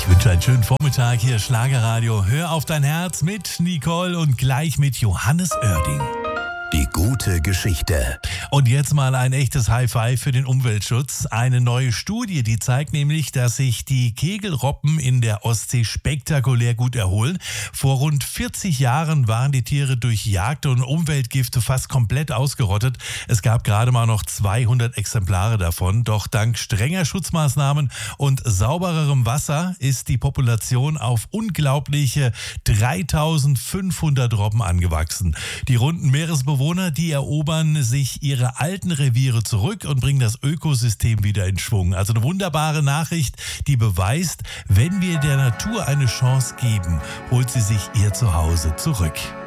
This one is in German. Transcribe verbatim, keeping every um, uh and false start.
Ich wünsche einen schönen Vormittag hier, Schlagerradio. Hör auf dein Herz mit Nicole und gleich mit Johannes Oerding. Die gute Geschichte. Und jetzt mal ein echtes High-Five für den Umweltschutz. Eine neue Studie, die zeigt nämlich, dass sich die Kegelrobben in der Ostsee spektakulär gut erholen. Vor rund vierzig Jahren waren die Tiere durch Jagd und Umweltgifte fast komplett ausgerottet. Es gab gerade mal noch zweihundert Exemplare davon. Doch dank strenger Schutzmaßnahmen und saubererem Wasser ist die Population auf unglaubliche dreitausendfünfhundert Robben angewachsen. Die runden Meeresbewohner die erobern sich ihre alten Reviere zurück und bringen das Ökosystem wieder in Schwung. Also eine wunderbare Nachricht, die beweist, wenn wir der Natur eine Chance geben, holt sie sich ihr Zuhause zurück.